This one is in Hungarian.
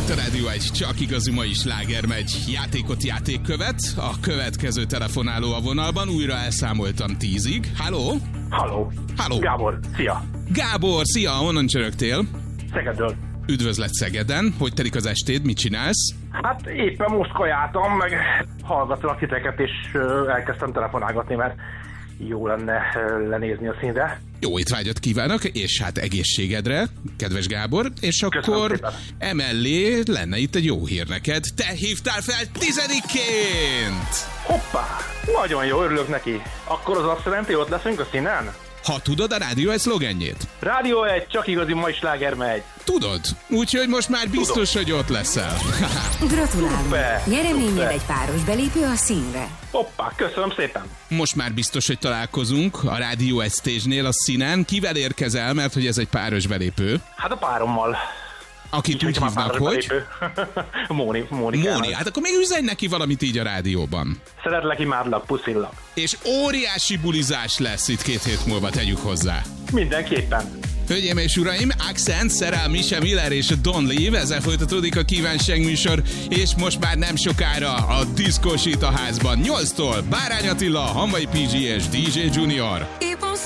Itt a Rádió egy csak igazi mai sláger megy. Játékot játék követ. A következő telefonáló a vonalban. Újra elszámoltam 10-ig. Halló? Halló. Gábor, szia. Gábor, szia, honnan csörögtél? Szegedről. Üdvözlet Szegeden. Hogy telik az estéd? Mit csinálsz? Hát éppen most kajáltam, meg hallgatlak titeket, és elkezdtem telefonálgatni, mert jó lenne lenézni a színre. Jó étvágyat kívánok, és hát egészségedre, kedves Gábor, és akkor emellé lenne itt egy jó hír neked. Te hívtál fel 10-ként! Hoppá! Nagyon jó, örülök neki. Akkor az azt jelenti, ott leszünk a színen? Ha tudod a Rádió egy szlogenjét? Rádió egy csak igazi mai sláger megy. Tudod, úgyhogy most már biztos, hogy ott leszel. Gratulálunk! Nyereményed egy páros belépő a színre. Hoppá, köszönöm szépen! Most már biztos, hogy találkozunk a Rádió egy stage-nél a színen. Kivel érkezel, mert hogy ez egy páros belépő? Hát a párommal. Akit úgy hívnak, hogy? Móni. Hát akkor még üzenj neki valamit így a rádióban. Szeretlek, imádlak, puszillak. És óriási bulizás lesz itt 2 hét múlva, tegyük hozzá. Mindenképpen. Hölgyeim és uraim, Accent, Szerel, Misha Miller és Don Leave, ezzel folytatódik a Kívánság műsor, és most már nem sokára a diszkósít a házban. 8-tól Bárány Attila, Hamvai PG és DJ Junior.